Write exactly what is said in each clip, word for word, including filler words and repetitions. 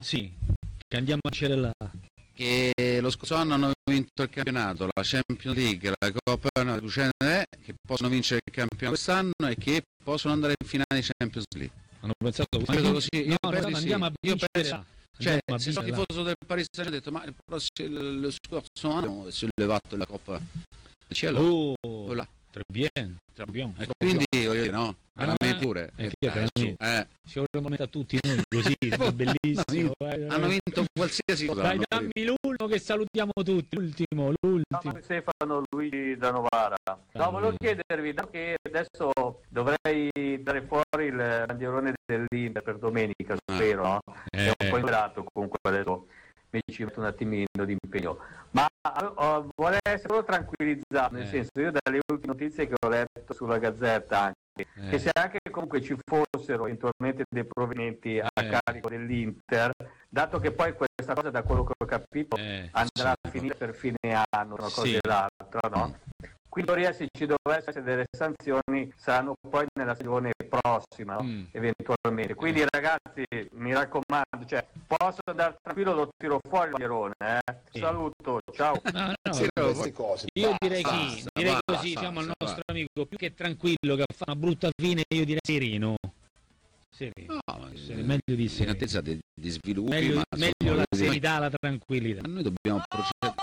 Sì, che andiamo a cerellare. Che lo scorso anno hanno vinto il campionato, la Champions League, la Coppa Ucene, che possono vincere il campionato quest'anno e che possono andare in finale di Champions League. Hanno pensato Credo così. Io no, penso no, di andiamo sì. a Io vincere penso, là. cioè, Andiamo a se sono vincere tifoso del Paris Saint-Germain ho detto, ma il prossimo, lo scorso anno si è levato la Coppa del cielo. Oh, Là. très bien, très bien. E quindi voglio dire, no, Ah, a me pure. eh, Eh, chi è per su, me? eh. Ci vorremmo mettere a tutti noi così, è bellissimo. Vai, vai. Hanno vinto qualsiasi cosa. Dai, hanno dammi l'ultimo che salutiamo tutti, l'ultimo, l'ultimo. Stefano Luigi da Novara. No, volevo chiedervi, dato che adesso dovrei dare fuori il bandierone dell'Inter per domenica, spero, no? Eh. È un po' imperato, comunque adesso mi ci metto un attimino di impegno. Ma oh, vorrei essere solo tranquillizzato, nel Eh. senso, io dalle ultime notizie che ho letto sulla Gazzetta anche, Eh. che se anche comunque ci fossero eventualmente dei provvedimenti a Eh. carico dell'Inter, dato che poi questa cosa, da quello che ho capito, Eh, andrà sì. a finire per fine anno, una cosa Sì. e l'altra, no? Quindi in teoria, se ci dovessero essere delle sanzioni saranno poi nella stagione prossima, no? Mm. Eventualmente. Quindi ragazzi, mi raccomando, cioè, posso andare tranquillo, lo tiro fuori il bandierone, eh? Sì. Saluto, ciao. No, no, Sì, no, Queste cose. io basta, direi, chi, basta, direi basta, così, diciamo al basta, nostro amico, più che tranquillo che fa una brutta fine, io direi sereno. Sereno. No, ma, Sereno, meglio di in sereno. attesa di, di sviluppi, Meglio, ma meglio insomma, la voglio dire, serenità, la tranquillità. ma noi dobbiamo procedere.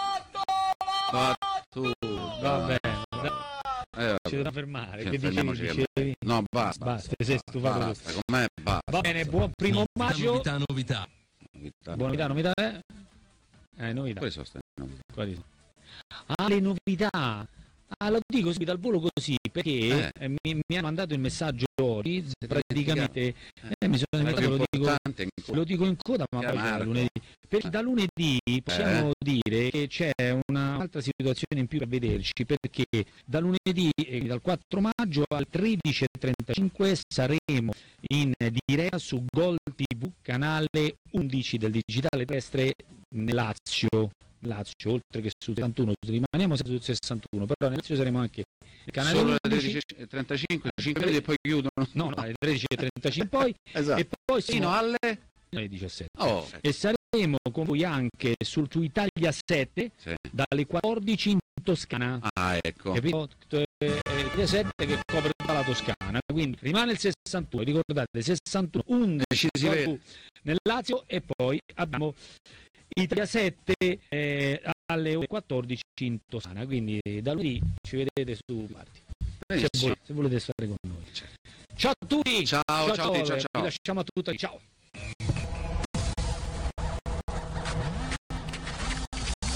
Battuta. Va bene, Eh, vabbè. ci dobbiamo fermare. Sì, Che dicevi, fermiamoci che- dicevi? No, basta. Basta, ti sei stufato Basta, con me basta. Va bene, buon primo maggio. Novità, novità. Novità. Buona novità, novità, eh? Eh, novità. Quali sono state le novità? Quali sono? Ah, le novità. Ah, lo dico subito al volo così, perché eh, mi, mi hanno mandato il messaggio oggi, praticamente eh, mi sono La cosa dimenticato, lo dico, importante è in lo dico in coda, ma poi Chiamare. da lunedì. Perché da lunedì possiamo dire che c'è un'altra situazione in più da vederci, perché da lunedì, eh, dal quattro maggio al tredici e trentacinque saremo in diretta su Gol tivù, canale undici del digitale terrestre nel Lazio. Lazio, oltre che su settantuno, rimaniamo sempre su sessantuno, però nel Lazio saremo anche il canale solo alle undici, tredici e trentacinque, cinque minuti e poi chiudono. no, no, alle tredici e trentacinque poi, Esatto. e poi Fino siamo alle... alle diciassette. Oh, E saremo con voi anche sul su Italia sette sì. dalle quattordici in Toscana. Ah, ecco. Capito? Eh, Italia sette che copre tutta la Toscana, quindi rimane il sessantuno, ricordate sessantuno, undici Ci si vede. nel Lazio e poi abbiamo Italia sette eh, alle ore quattordici in Toscana, quindi da lunedì ci vedete su Parti. Se Benissimo. volete, se volete stare con noi. Ciao a tutti! Ciao, ciao, ciao, ciao, ciao, vi ciao. lasciamo a tutti, ciao!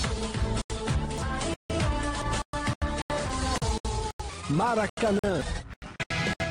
Maracanã,